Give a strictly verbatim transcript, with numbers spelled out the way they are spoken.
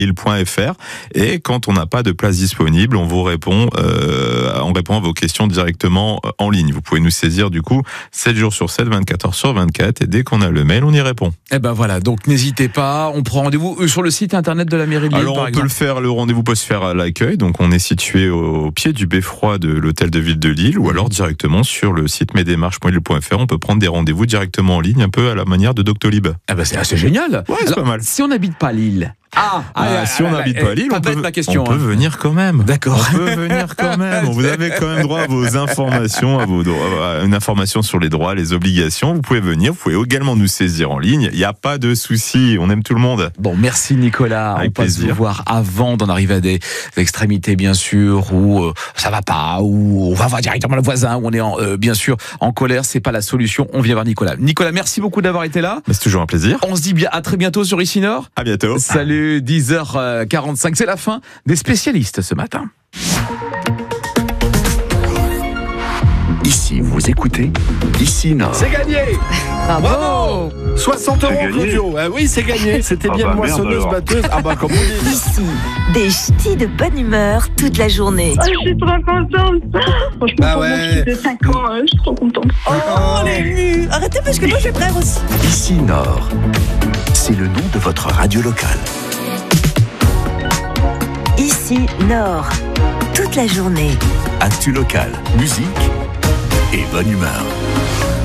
il point f r. Et quand on n'a pas de place disponible, on vous répond, euh, on répond à vos questions directement en ligne. Vous pouvez nous saisir du coup sept jours sur sept, vingt-quatre heures sur vingt-quatre, et dès qu'on a le mail, on y répond. Eh ben voilà, donc n'hésitez pas, on prend rendez-vous sur le site internet de la mairie de Lille. Alors par on exemple. peut le faire, le rendez-vous peut se faire à l'accueil, donc on est situé au pied du beffroi de l'hôtel de ville de Lille, ou alors directement sur le site mes démarches point lille point f r. On peut prendre des rendez-vous directement en ligne, un peu à la manière de Doctolib. Eh ben c'est assez génial. Ouais, c'est Alors, pas mal. Si on n'habite pas Lille. Ah, Ah, ah, si on ah, n'habite ah, pas à Lille, pas on, bête peut, ma question, on peut hein. venir quand même. D'accord. On peut venir quand même. Vous avez quand même droit à vos informations, à, vos droits, à une information sur les droits, les obligations. Vous pouvez venir, vous pouvez également nous saisir en ligne. Il n'y a pas de souci, on aime tout le monde. Bon, merci Nicolas. Avec on passe plaisir. vous voir avant d'en arriver à des extrémités, bien sûr, où euh, ça va pas, où on va voir directement le voisin, où on est en, euh, bien sûr en colère. C'est pas la solution. On vient voir Nicolas. Nicolas, merci beaucoup d'avoir été là. C'est toujours un plaisir. On se dit bien à très bientôt sur Ici Nord. À bientôt. Salut, dix heures quarante-cinq. C'est la fin des spécialistes ce matin. Ici, vous écoutez Ici Nord. C'est gagné. Bravo. soixante euros gagné. Claudio. Ah oui, c'est gagné. C'était Ah bien bah une merde moissonneuse alors. batteuse. Ah bah comme on dit. Ici, des ch'tis de bonne humeur toute la journée. Oh, je suis trop contente. Franchement, Bah pour ouais. mon fils de cinq ans, euh, je suis trop contente. Oh, on est ému. Arrêtez parce que moi je vais pleurer aussi. Ici Nord. C'est le nom de votre radio locale. Ici, Nord, toute la journée. Actu locale, musique et bonne humeur.